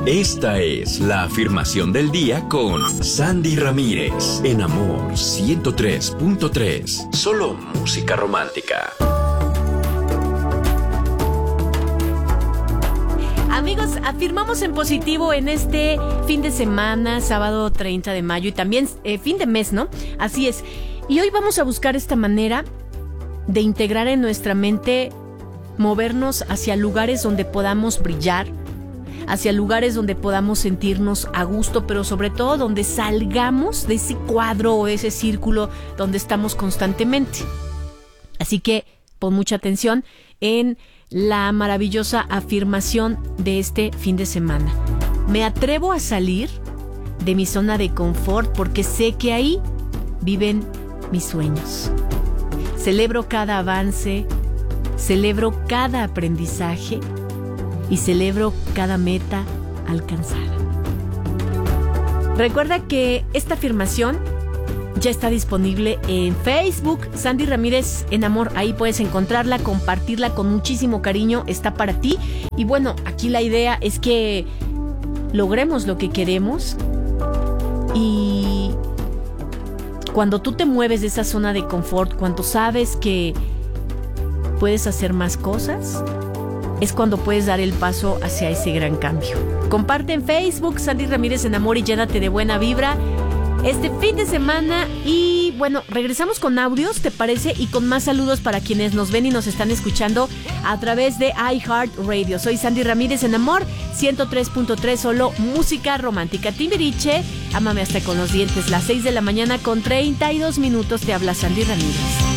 Esta es la afirmación del día con Sandy Ramírez en Amor 103.3. Solo música romántica. Amigos, afirmamos en positivo en este fin de semana, sábado 30 de mayo y también fin de mes, ¿no? Así es. Y hoy vamos a buscar esta manera de integrar en nuestra mente, movernos hacia lugares donde podamos brillar, hacia lugares donde podamos sentirnos a gusto, pero sobre todo donde salgamos de ese cuadro o ese círculo donde estamos constantemente. Así que pon mucha atención en la maravillosa afirmación de este fin de semana. Me atrevo a salir de mi zona de confort porque sé que ahí viven mis sueños. Celebro cada avance, celebro cada aprendizaje y celebro cada meta alcanzada. Recuerda que esta afirmación ya está disponible en Facebook, Sandy Ramírez en Amor. Ahí puedes encontrarla, compartirla con muchísimo cariño, está para ti. Y bueno, aquí la idea es que logremos lo que queremos. Y cuando tú te mueves de esa zona de confort, cuando sabes que puedes hacer más cosas, es cuando puedes dar el paso hacia ese gran cambio. Comparte en Facebook, Sandy Ramírez en Amor, y llénate de buena vibra este fin de semana. Y bueno, regresamos con audios, ¿te parece? Y con más saludos para quienes nos ven y nos están escuchando a través de iHeartRadio. Soy Sandy Ramírez en Amor 103.3, solo música romántica. Timbiriche, ámame hasta con los dientes. Las 6 de la mañana con 32 minutos. Te habla Sandy Ramírez.